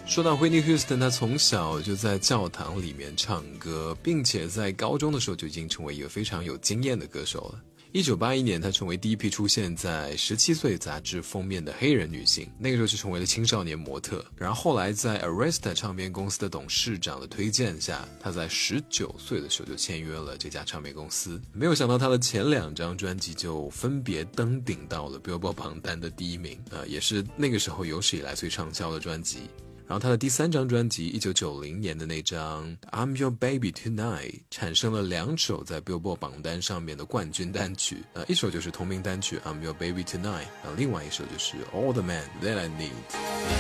说到 Whitney Houston， 她从小就在教堂里面唱歌，并且在高中的时候就已经成为一个非常有经验的歌手了。1981年，她成为第一批出现在17岁杂志封面的黑人女性，那个时候就成为了青少年模特。然后后来在 Arista 唱片公司的董事长的推荐下，她在19岁的时候就签约了这家唱片公司。没有想到她的前2张专辑就分别登顶到了 Billboard 榜单的第1名，也是那个时候有史以来最畅销的专辑。然后他的第3张专辑1990年的那张 I'm Your Baby Tonight 产生了2首在 Billboard 榜单上面的冠军单曲，一首就是同名单曲 I'm Your Baby Tonight， 另外一首就是 All the Man That I Need。